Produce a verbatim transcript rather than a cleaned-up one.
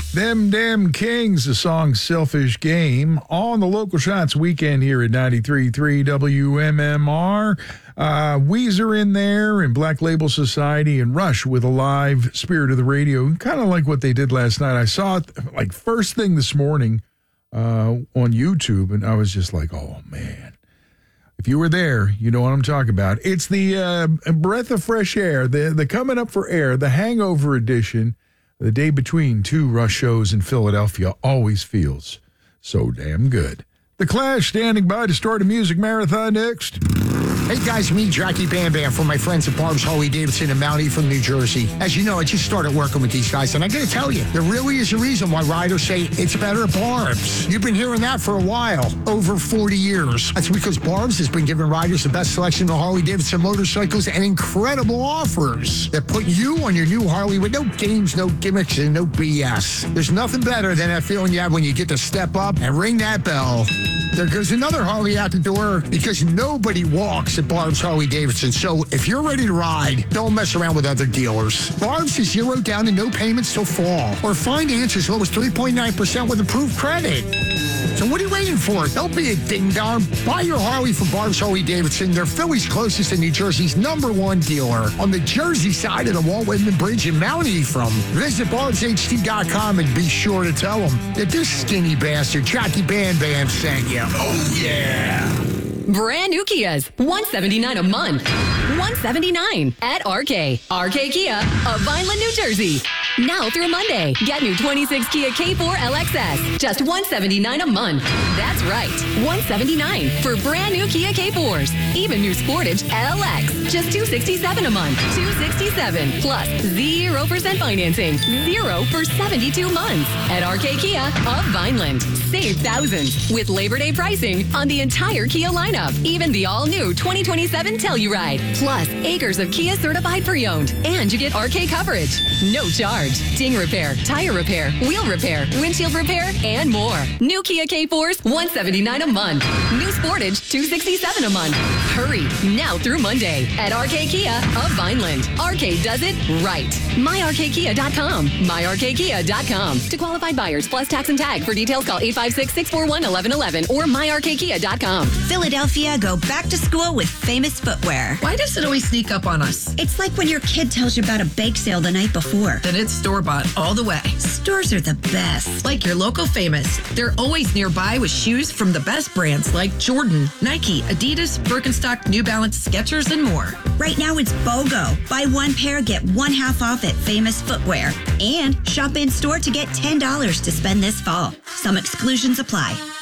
Them Damn Kings, the song Selfish Game, on the Local Shots weekend here at ninety-three point three W M M R. Uh, Weezer in there and Black Label Society and Rush with a live Spirit of the Radio, kind of like what they did last night. I saw it like first thing this morning uh, on YouTube, and I was just like, oh, man. If you were there, you know what I'm talking about. It's the uh, breath of fresh air, the, the Coming Up for Air, the Hangover edition. The day between two Rush shows in Philadelphia always feels so damn good. The Clash standing by to start a music marathon next. Hey guys, me, Jackie Bam Bam from my friends at Barb's Harley-Davidson in Mount Ephraim, New Jersey. As you know, I just started working with these guys, and I gotta tell you, there really is a reason why riders say it's better at Barb's. You've been hearing that for a while, over forty years. That's because Barb's has been giving riders the best selection of Harley-Davidson motorcycles and incredible offers that put you on your new Harley with no games, no gimmicks, and no B S. There's nothing better than that feeling you have when you get to step up and ring that bell. There goes another Harley out the door, because nobody walks at Barb's Harley-Davidson. So if you're ready to ride, don't mess around with other dealers. Barb's is zero down and no payments till fall, or finance as low as three point nine percent with approved credit. So what are you waiting for? Don't be a ding-dong. Buy your Harley from Barb's Harley-Davidson. They're Philly's closest and New Jersey's number one dealer on the Jersey side of the Walt Whitman Bridge in Mount Ephraim. Visit Barbs H D dot com and be sure to tell them that this skinny bastard, Jackie Bam Bam, sent you. Oh, yeah. Brand new Kias, one hundred seventy-nine dollars a month. one hundred seventy-nine dollars at R K. R K Kia of Vineland, New Jersey. Now through Monday, get new twenty-six Kia K four L X S, just one hundred seventy-nine dollars a month. That's right, one hundred seventy-nine dollars for brand new Kia K fours. Even new Sportage L X, just two hundred sixty-seven dollars a month. two hundred sixty-seven dollars plus zero percent financing, zero for seventy-two months. At R K Kia of Vineland, save thousands with Labor Day pricing on the entire Kia lineup. Even the all-new twenty twenty-seven Telluride, plus acres of Kia certified pre-owned, and you get R K coverage. No charge. Ding repair, tire repair, wheel repair, windshield repair, and more. New Kia K fours, one hundred seventy-nine dollars a month. New Sportage, two hundred sixty-seven dollars a month. Hurry, now through Monday at R K Kia of Vineland. R K does it right. my R K Kia dot com. my R K Kia dot com. To qualified buyers, plus tax and tag. For details, call eight five six, six four one, one one one one or my R K Kia dot com. Philadelphia, go back to school with Famous Footwear. Why does it always sneak up on us? It's like when your kid tells you about a bake sale the night before. Then it's store-bought all the way. Stores are the best. Like your local Famous. They're always nearby with shoes from the best brands like Jordan, Nike, Adidas, Birkenstock, New Balance, Skechers, and more. Right now it's BOGO. Buy one pair, get one half off at Famous Footwear. And shop in store to get ten dollars to spend this fall. Some exclusions apply.